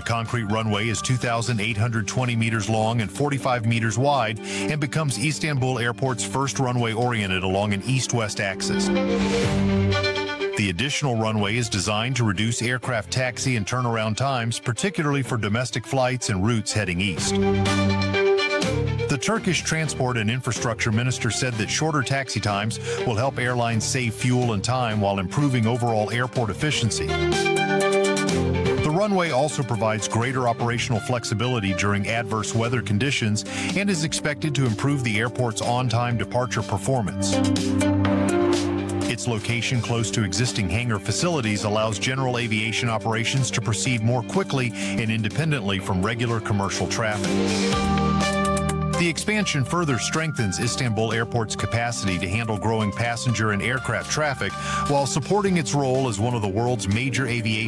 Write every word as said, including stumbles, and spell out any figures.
concrete runway is two thousand eight hundred twenty meters long and forty-five meters wide and becomes Istanbul Airport's first runway oriented along an east-west axis. The additional runway is designed to reduce aircraft taxi and turnaround times, particularly for domestic flights and routes heading east. The Turkish Transport and Infrastructure Minister said that shorter taxi times will help airlines save fuel and time while improving overall airport efficiency. The runway also provides greater operational flexibility during adverse weather conditions and is expected to improve the airport's on-time departure performance. Its location close to existing hangar facilities allows general aviation operations to proceed more quickly and independently from regular commercial traffic. The expansion further strengthens Istanbul Airport's capacity to handle growing passenger and aircraft traffic while supporting its role as one of the world's major aviation